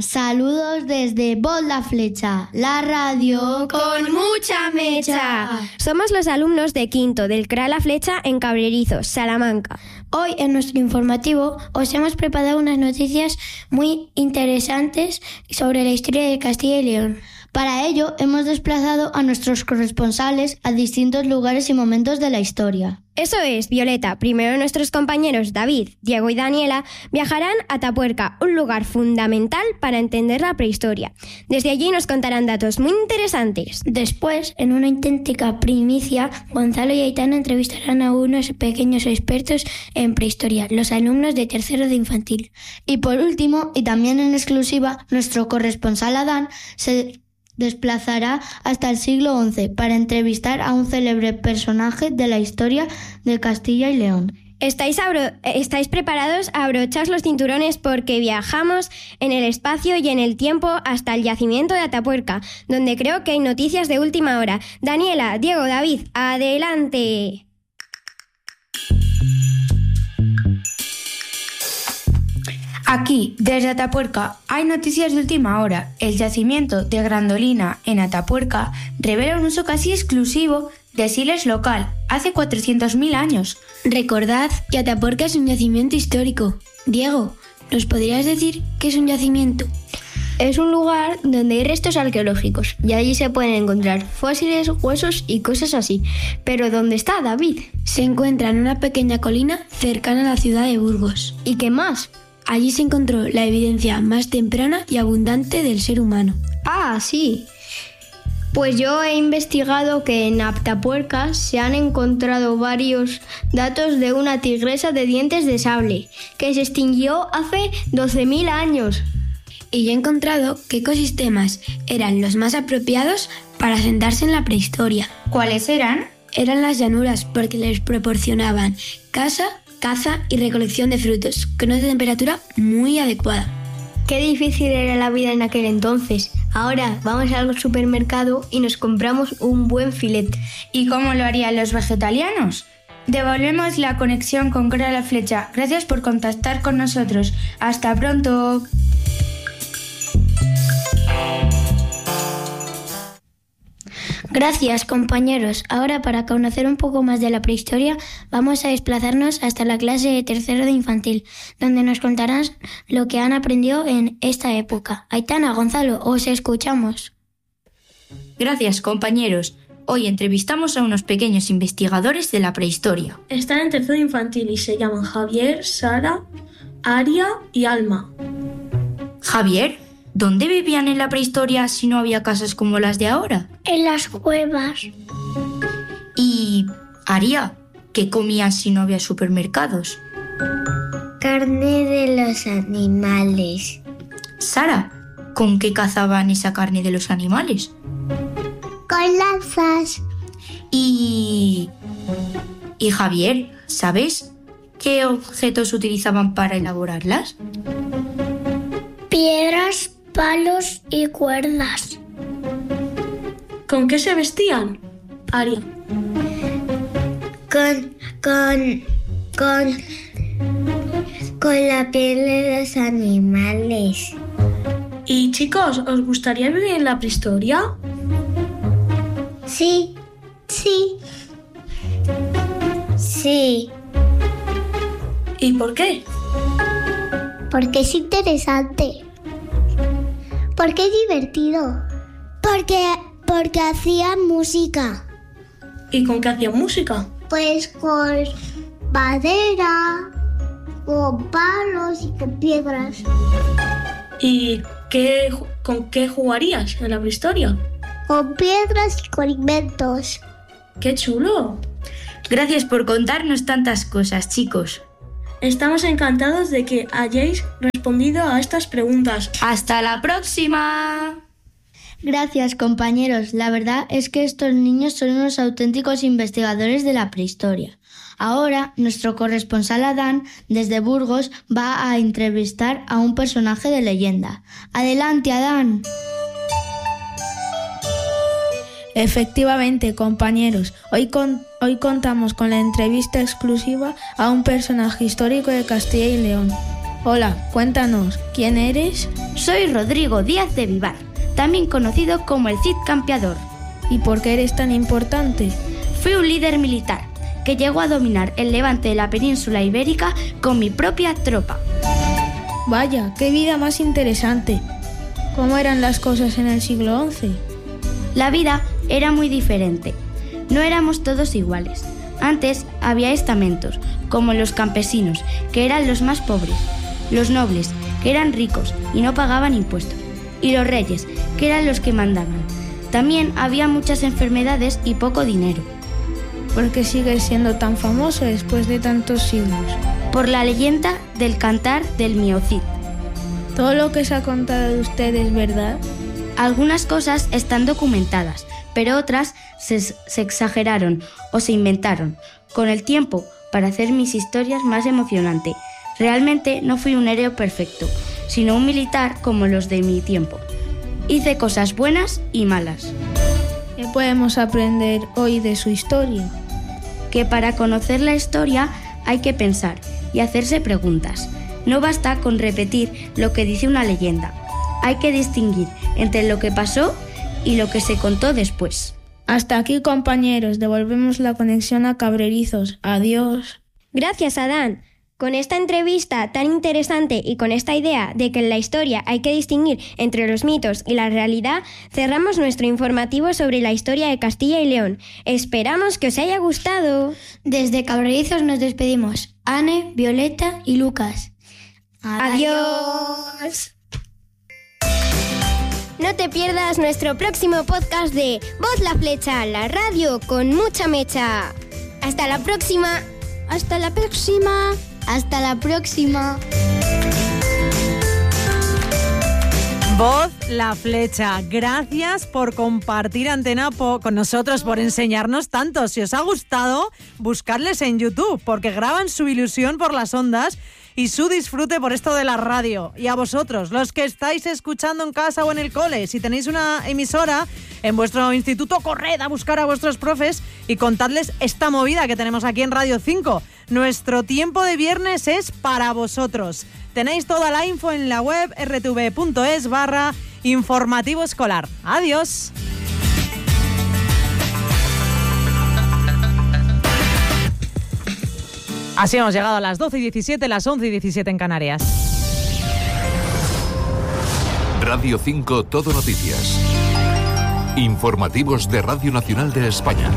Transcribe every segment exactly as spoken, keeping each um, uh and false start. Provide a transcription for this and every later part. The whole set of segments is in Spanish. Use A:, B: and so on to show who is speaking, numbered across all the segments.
A: saludos desde Voz la Flecha, la radio con mucha mecha.
B: Somos los alumnos de quinto del C R A La Flecha en Cabrerizos, Salamanca.
C: Hoy en nuestro informativo os hemos preparado unas noticias muy interesantes sobre la historia de Castilla y León.
A: Para ello hemos desplazado a nuestros corresponsales a distintos lugares y momentos de la historia.
B: Eso es, Violeta. Primero nuestros compañeros David, Diego y Daniela viajarán a Atapuerca, un lugar fundamental para entender la prehistoria. Desde allí nos contarán datos muy interesantes.
C: Después, en una auténtica primicia, Gonzalo y Aitana entrevistarán a unos pequeños expertos en prehistoria, los alumnos de tercero de infantil.
A: Y por último, y también en exclusiva, nuestro corresponsal Adán se desplazará hasta el siglo once para entrevistar a un célebre personaje de la historia de Castilla y León.
B: ¿Estáis, abro- ¿Estáis preparados? Abrochaos los cinturones porque viajamos en el espacio y en el tiempo hasta el yacimiento de Atapuerca, donde creo que hay noticias de última hora. Daniela, Diego, David, ¡adelante!
D: Aquí, desde Atapuerca, hay noticias de última hora. El yacimiento de Grandolina en Atapuerca revela un uso casi exclusivo de siles local, hace cuatrocientos mil años.
C: Recordad que Atapuerca es un yacimiento histórico. Diego, ¿nos podrías decir qué es un yacimiento?
E: Es un lugar donde hay restos arqueológicos y allí se pueden encontrar fósiles, huesos y cosas así. Pero ¿dónde está, David?
C: Se encuentra en una pequeña colina cercana a la ciudad de Burgos.
E: ¿Y qué más?
C: Allí se encontró la evidencia más temprana y abundante del ser humano.
E: Ah, sí. Pues yo he investigado que en Atapuerca se han encontrado varios datos de una tigresa de dientes de sable, que se extinguió hace doce mil años.
C: Y yo he encontrado qué ecosistemas eran los más apropiados para asentarse en la prehistoria.
D: ¿Cuáles eran?
C: Eran las llanuras porque les proporcionaban casa, caza y recolección de frutos, con una temperatura muy adecuada.
E: Qué difícil era la vida en aquel entonces. Ahora vamos al supermercado y nos compramos un buen filete.
D: ¿Y cómo lo harían los vegetarianos? Devolvemos la conexión con C R A La Flecha. Gracias por contactar con nosotros. ¡Hasta pronto!
C: Gracias, compañeros. Ahora, para conocer un poco más de la prehistoria, vamos a desplazarnos hasta la clase de tercero de infantil, donde nos contarán lo que han aprendido en esta época. Aitana, Gonzalo, os escuchamos.
F: Gracias, compañeros. Hoy entrevistamos a unos pequeños investigadores de la prehistoria.
G: Están en tercero de infantil y se llaman Javier, Sara, Aria y Alma.
F: Javier, ¿dónde vivían en la prehistoria si no había casas como las de ahora?
H: En las cuevas.
F: Y Aria, ¿qué comían si no había supermercados?
H: Carne de los animales.
F: Sara, ¿con qué cazaban esa carne de los animales?
H: Con lanzas.
F: Y... Y Javier, ¿sabes qué objetos utilizaban para elaborarlas?
H: Piedras, palos y cuerdas.
G: ¿Con qué se vestían, Aria?
H: Con, con, con, con la piel de los animales.
G: Y chicos, ¿os gustaría vivir en la prehistoria?
H: Sí, sí, sí.
G: ¿Y por qué?
H: Porque es interesante. Porque es divertido. Porque, porque hacían música.
G: ¿Y con qué hacían música?
H: Pues con madera, con palos y con piedras.
G: ¿Y qué, con qué jugarías en la prehistoria?
H: Con piedras y con inventos.
G: ¡Qué chulo!
F: Gracias por contarnos tantas cosas, chicos.
G: Estamos encantados de que hayáis respondido a estas preguntas.
F: ¡Hasta la próxima!
A: Gracias, compañeros. La verdad es que estos niños son unos auténticos investigadores de la prehistoria. Ahora, nuestro corresponsal Adán, desde Burgos, va a entrevistar a un personaje de leyenda. ¡Adelante, Adán!
I: Efectivamente, compañeros, hoy, con, hoy contamos con la entrevista exclusiva a un personaje histórico de Castilla y León. Hola, cuéntanos, ¿quién eres?
J: Soy Rodrigo Díaz de Vivar, también conocido como el Cid Campeador.
I: ¿Y por qué eres tan importante?
J: Fui un líder militar que llegó a dominar el levante de la península ibérica con mi propia tropa.
I: Vaya, qué vida más interesante. ¿Cómo eran las cosas en el siglo once?
J: La vida era muy diferente. No éramos todos iguales. Antes había estamentos, como los campesinos, que eran los más pobres, los nobles, que eran ricos y no pagaban impuestos, y los reyes, que eran los que mandaban. También había muchas enfermedades y poco dinero.
I: ¿Por qué sigues siendo tan famoso después de tantos siglos?
J: Por la leyenda del cantar del Miocid.
I: ¿Todo lo que se ha contado de usted es verdad?
J: Algunas cosas están documentadas, pero otras se, se exageraron o se inventaron con el tiempo para hacer mis historias más emocionantes. Realmente no fui un héroe perfecto, sino un militar como los de mi tiempo. Hice cosas buenas y malas.
I: ¿Qué podemos aprender hoy de su historia?
J: Que para conocer la historia hay que pensar y hacerse preguntas. No basta con repetir lo que dice una leyenda. Hay que distinguir entre lo que pasó y lo que se contó después.
I: Hasta aquí, compañeros. Devolvemos la conexión a Cabrerizos. Adiós.
B: Gracias, Adán. Con esta entrevista tan interesante y con esta idea de que en la historia hay que distinguir entre los mitos y la realidad, cerramos nuestro informativo sobre la historia de Castilla y León. Esperamos que os haya gustado.
C: Desde Cabrerizos nos despedimos. Anne, Violeta y Lucas.
B: Adiós. No te pierdas nuestro próximo podcast de Voz la Flecha, la radio con mucha mecha. Hasta la próxima.
C: Hasta la próxima.
A: Hasta la próxima.
K: Voz la Flecha, gracias por compartir Antena po- con nosotros, por enseñarnos tanto. Si os ha gustado, buscarles en YouTube, porque graban su ilusión por las ondas y su disfrute por esto de la radio. Y a vosotros, los que estáis escuchando en casa o en el cole, si tenéis una emisora en vuestro instituto, corred a buscar a vuestros profes y contadles esta movida que tenemos aquí en Radio cinco. Nuestro tiempo de viernes es para vosotros. Tenéis toda la info en la web erre te ve punto es barra informativo escolar. Adiós. Así hemos llegado a las doce y diecisiete, las once y diecisiete en Canarias.
L: Radio cinco Todo Noticias. Informativos de Radio Nacional de España.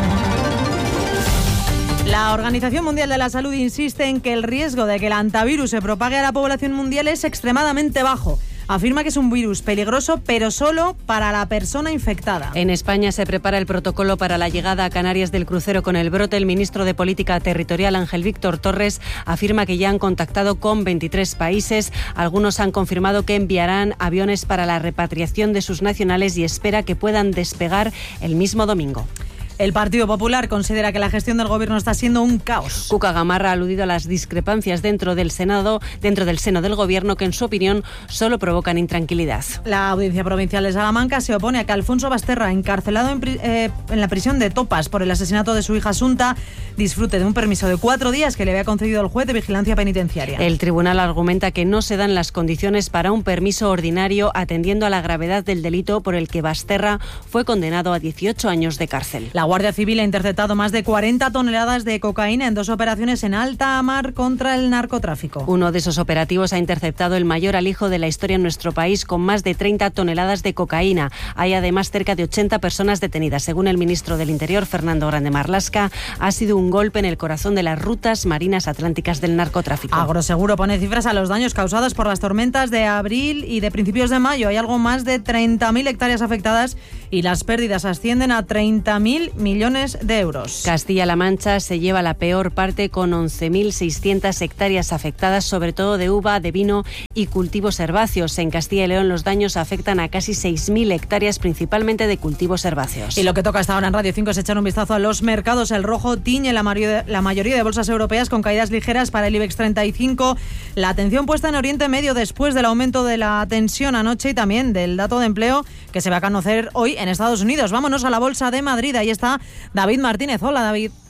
K: La Organización Mundial de la Salud insiste en que el riesgo de que el hantavirus se propague a la población mundial es extremadamente bajo. Afirma que es un virus peligroso, pero solo para la persona infectada.
M: En España se prepara el protocolo para la llegada a Canarias del crucero con el brote. El ministro de Política Territorial, Ángel Víctor Torres, afirma que ya han contactado con veintitrés países. Algunos han confirmado que enviarán aviones para la repatriación de sus nacionales y espera que puedan despegar el mismo domingo.
K: El Partido Popular considera que la gestión del gobierno está siendo un caos.
M: Cuca Gamarra ha aludido a las discrepancias dentro del Senado, dentro del seno del gobierno, que en su opinión solo provocan intranquilidad.
K: La Audiencia Provincial de Salamanca se opone a que Alfonso Basterra, encarcelado en, pri- eh, en la prisión de Topas por el asesinato de su hija Asunta, disfrute de un permiso de cuatro días que le había concedido el juez de vigilancia penitenciaria.
M: El tribunal argumenta que no se dan las condiciones para un permiso ordinario atendiendo a la gravedad del delito por el que Basterra fue condenado a dieciocho años de cárcel.
K: La Guardia Civil ha interceptado más de cuarenta toneladas de cocaína en dos operaciones en alta mar contra el narcotráfico.
M: Uno de esos operativos ha interceptado el mayor alijo de la historia en nuestro país, con más de treinta toneladas de cocaína. Hay además cerca de ochenta personas detenidas. Según el ministro del Interior, Fernando Grande Marlaska, ha sido un golpe en el corazón de las rutas marinas atlánticas del narcotráfico.
K: Agroseguro pone cifras a los daños causados por las tormentas de abril y de principios de mayo. Hay algo más de treinta mil hectáreas afectadas y las pérdidas ascienden a treinta mil millones de euros.
M: Castilla-La Mancha se lleva la peor parte, con once mil seiscientas hectáreas afectadas, sobre todo de uva, de vino y cultivos herbáceos. En Castilla y León los daños afectan a casi seis mil hectáreas, principalmente de cultivos herbáceos.
K: Y lo que toca hasta ahora en Radio cinco es echar un vistazo a los mercados. El rojo tiñe la, mayor, la mayoría de bolsas europeas, con caídas ligeras para el IBEX treinta y cinco. La atención puesta en Oriente Medio después del aumento de la tensión anoche y también del dato de empleo que se va a conocer hoy en Estados Unidos. Vámonos a la Bolsa de Madrid. Ahí está David Martínez. Hola, David.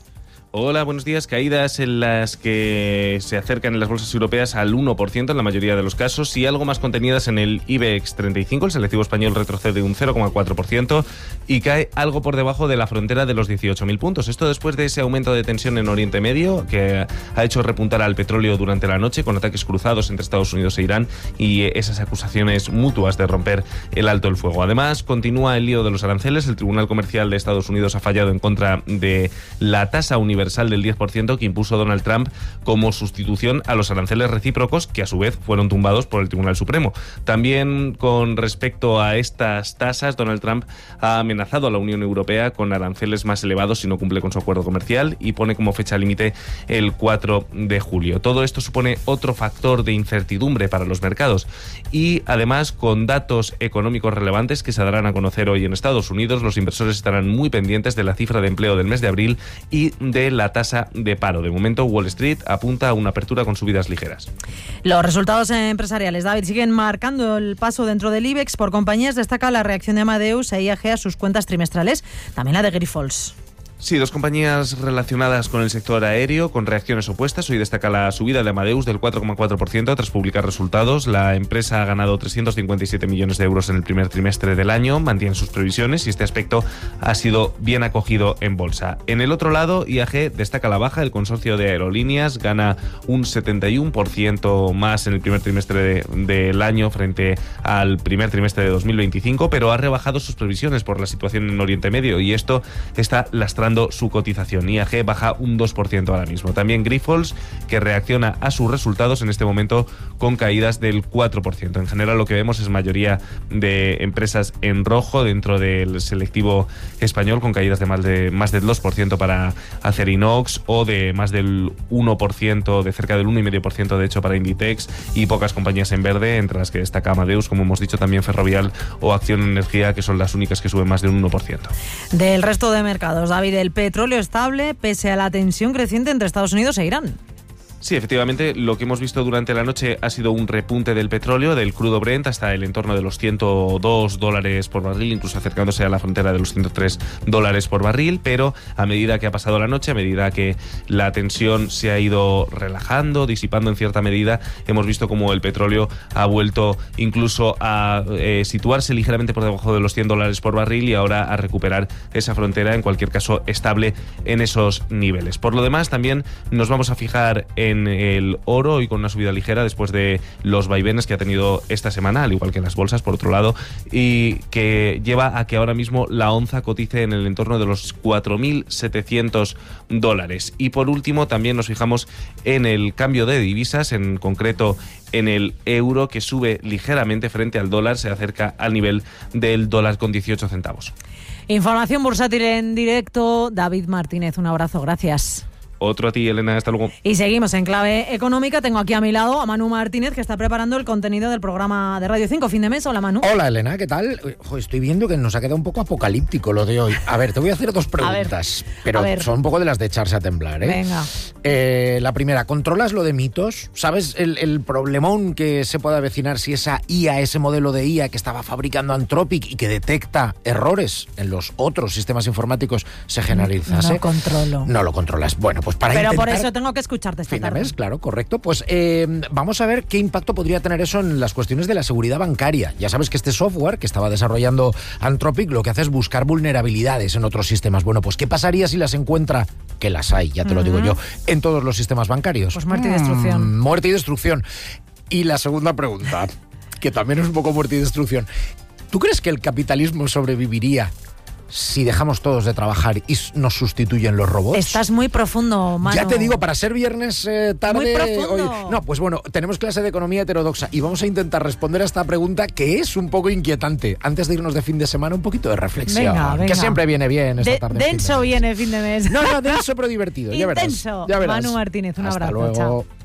N: Hola, buenos días. Caídas en las que se acercan en las bolsas europeas al uno por ciento en la mayoría de los casos y algo más contenidas en el IBEX treinta y cinco. El selectivo español retrocede un cero coma cuatro por ciento y cae algo por debajo de la frontera de los dieciocho mil puntos. Esto después de ese aumento de tensión en Oriente Medio que ha hecho repuntar al petróleo durante la noche con ataques cruzados entre Estados Unidos e Irán y esas acusaciones mutuas de romper el alto el fuego. Además, continúa el lío de los aranceles. El Tribunal Comercial de Estados Unidos ha fallado en contra de la tasa universal del diez por ciento que impuso Donald Trump como sustitución a los aranceles recíprocos que a su vez fueron tumbados por el Tribunal Supremo. También con respecto a estas tasas, Donald Trump ha amenazado a la Unión Europea con aranceles más elevados si no cumple con su acuerdo comercial y pone como fecha límite el cuatro de julio. Todo esto supone otro factor de incertidumbre para los mercados y además con datos económicos relevantes que se darán a conocer hoy en Estados Unidos, los inversores estarán muy pendientes de la cifra de empleo del mes de abril y de la tasa de paro. De momento, Wall Street apunta a una apertura con subidas ligeras.
K: Los resultados empresariales, David, siguen marcando el paso dentro del IBEX. Por compañías destaca la reacción de Amadeus e I A G a sus cuentas trimestrales, también la de Grifols.
N: Sí, dos compañías relacionadas con el sector aéreo con reacciones opuestas. Hoy destaca la subida de Amadeus del cuatro coma cuatro por ciento tras publicar resultados. La empresa ha ganado trescientos cincuenta y siete millones de euros en el primer trimestre del año, mantiene sus previsiones y este aspecto ha sido bien acogido en bolsa. En el otro lado, I A G destaca la baja. El consorcio de aerolíneas gana un setenta y uno por ciento más en el primer trimestre de, del año frente al primer trimestre de dos mil veinticinco, pero ha rebajado sus previsiones por la situación en Oriente Medio y esto está lastrando su cotización. I A G baja un dos por ciento ahora mismo. También Grifols, que reacciona a sus resultados en este momento con caídas del cuatro por ciento. En general lo que vemos es mayoría de empresas en rojo dentro del selectivo español con caídas de más, de más del dos por ciento para Acerinox o de más del uno por ciento, de cerca del uno coma cinco por ciento de hecho para Inditex y pocas compañías en verde, entre las que destaca Amadeus, como hemos dicho, también Ferrovial o Acción Energía, que son las únicas que suben más del uno por ciento.
K: Del resto de mercados, David, el petróleo estable pese a la tensión creciente entre Estados Unidos e Irán.
N: Sí, efectivamente, lo que hemos visto durante la noche ha sido un repunte del petróleo, del crudo Brent, hasta el entorno de los ciento dos dólares por barril, incluso acercándose a la frontera de los ciento tres dólares por barril, pero a medida que ha pasado la noche, a medida que la tensión se ha ido relajando, disipando en cierta medida, hemos visto como el petróleo ha vuelto incluso a eh, situarse ligeramente por debajo de los cien dólares por barril y ahora a recuperar esa frontera, en cualquier caso estable en esos niveles. Por lo demás, también nos vamos a fijar en en el oro y con una subida ligera después de los vaivenes que ha tenido esta semana, al igual que en las bolsas, por otro lado, y que lleva a que ahora mismo la onza cotice en el entorno de los cuatro mil setecientos dólares. Y por último, también nos fijamos en el cambio de divisas, en concreto en el euro, que sube ligeramente frente al dólar, se acerca al nivel del dólar con dieciocho centavos.
K: Información bursátil en directo. David Martínez, un abrazo, gracias.
N: Otro a ti, Elena, hasta luego.
K: Y seguimos en clave económica. Tengo aquí a mi lado a Manu Martínez, que está preparando el contenido del programa de Radio cinco, fin de mes. Hola, Manu.
O: Hola, Elena, ¿qué tal? Joder, estoy viendo que nos ha quedado un poco apocalíptico lo de hoy. A ver, te voy a hacer dos preguntas, ver, pero son un poco de las de echarse a temblar, ¿eh?
K: Venga.
O: Eh, la primera, ¿controlas lo de mitos? ¿Sabes el, el problemón que se puede avecinar si esa I A, ese modelo de I A que estaba fabricando Anthropic y que detecta errores en los otros sistemas informáticos se generalizase?
K: No controlo.
O: No lo controlas. Bueno, pues para
K: Pero
O: intentar...
K: por eso tengo que escucharte esta tarde.
O: Mes, claro, correcto. Pues eh, vamos a ver qué impacto podría tener eso en las cuestiones de la seguridad bancaria. Ya sabes que este software que estaba desarrollando Anthropic lo que hace es buscar vulnerabilidades en otros sistemas. Bueno, pues ¿qué pasaría si las encuentra? Que las hay, ya te lo digo yo, en todos los sistemas bancarios.
K: Pues muerte y destrucción.
O: Mm, muerte y destrucción. Y la segunda pregunta, que también es un poco muerte y destrucción. ¿Tú crees que el capitalismo sobreviviría si dejamos todos de trabajar y nos sustituyen los robots?
K: Estás muy profundo, Manu.
O: Ya te digo, para ser viernes eh, tarde...
K: Muy profundo.
O: Hoy, no, pues bueno, tenemos clase de economía heterodoxa y vamos a intentar responder a esta pregunta que es un poco inquietante. Antes de irnos de fin de semana, un poquito de reflexión.
K: Venga, venga.
O: Que siempre viene bien esta
K: de,
O: tarde.
K: Denso
O: fin de
K: viene fin de mes.
O: No, no, denso pero divertido. Ya verás.
K: Intenso.
O: Ya verás.
K: Manu Martínez, un
O: Hasta
K: abrazo.
O: Luego.
K: Chao.